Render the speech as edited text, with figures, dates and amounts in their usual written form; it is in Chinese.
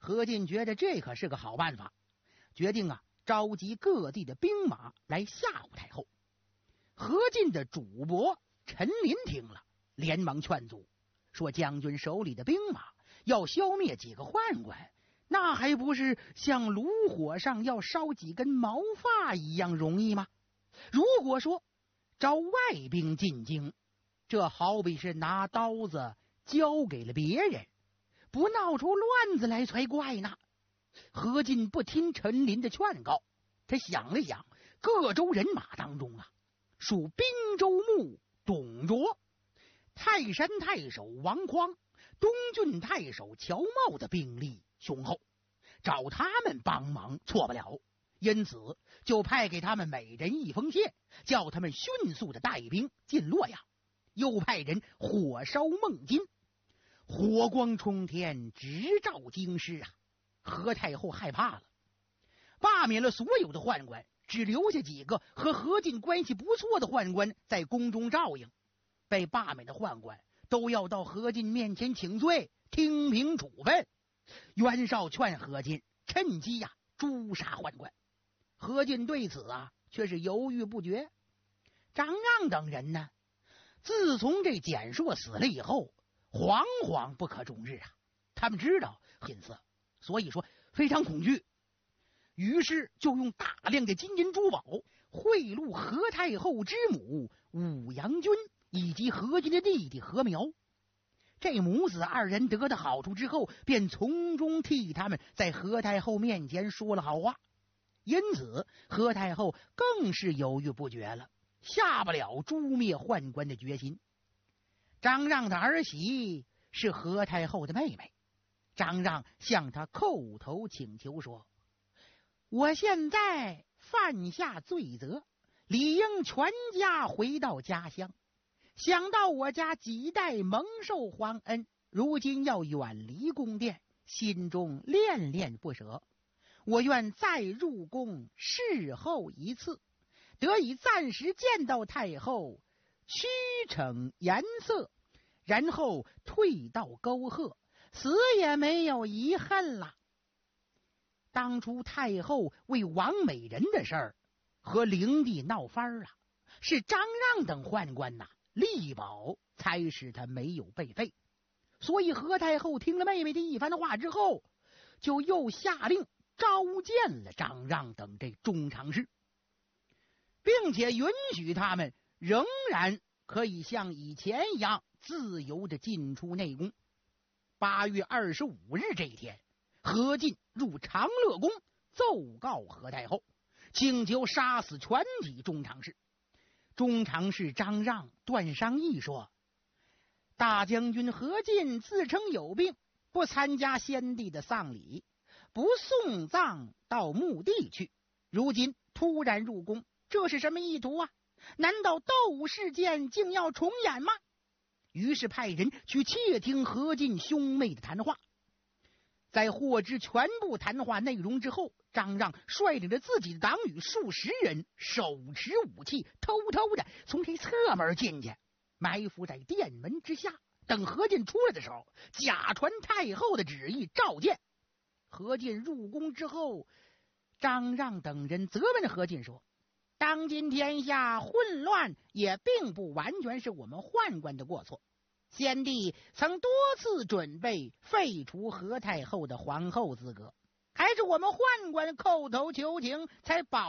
何进觉得这可是个好办法，决定召集各地的兵马来吓唬太后。何进的主簿陈琳听了，连忙劝阻，说将军手里的兵马要消灭几个宦官，那还不是像炉火上要烧几根毛发一样容易吗？如果说招外兵进京，这好比是拿刀子交给了别人，不闹出乱子来才怪呢。何进不听陈琳的劝告，他想了想，各州人马当中属滨州牧董卓、泰山太守王匡、东郡太守乔瑁的兵力雄厚，找他们帮忙错不了，因此就派给他们每人一封信，叫他们迅速的带兵进洛阳。又派人火烧孟津，火光冲天，直照京师何太后害怕了，罢免了所有的宦官，只留下几个和何进关系不错的宦官在宫中照应。被罢免的宦官都要到何进面前请罪，听凭处分。袁绍劝何进趁机诛杀宦官，何进对此却是犹豫不决。张让等人呢，自从这简硕死了以后，惶惶不可终日他们知道隐私，所以说非常恐惧，于是就用大量的金银珠宝贿赂何太后之母武阳君以及何进的弟弟何苗。这母子二人得到好处之后，便从中替他们在何太后面前说了好话，因此何太后更是犹豫不决了，下不了诛灭宦官的决心。张让的儿媳是何太后的妹妹，张让向她叩头请求说，我现在犯下罪责，理应全家回到家乡，想到我家几代蒙受皇恩，如今要远离宫殿，心中恋恋不舍。我愿再入宫侍候一次，得以暂时见到太后，屈惩颜色，然后退到沟壑，死也没有遗恨了。当初太后为王美人的事儿和灵帝闹翻了，是张让等宦官力保才使他没有被废。所以何太后听了妹妹的一番话之后，就又下令召见了张让等这中常侍，并且允许他们仍然可以像以前一样自由的进出内宫。8月25日这一天，何进入长乐宫奏告何太后，请求杀死全体中常侍。中常侍张让、段商议说，大将军何进自称有病，不参加先帝的丧礼，不送葬到墓地去，如今突然入宫，这是什么意图难道窦武事件竟要重演吗？于是派人去窃听何进兄妹的谈话。在获知全部谈话内容之后，张让率领着自己的党羽数十人，手持武器，偷偷的从这侧门进去，埋伏在殿门之下，等何进出来的时候，假传太后的旨意召见。何进入宫之后，张让等人责问何进说，当今天下混乱也并不完全是我们宦官的过错，先帝曾多次准备废除何太后的皇后资格，还是我们宦官叩头求情才保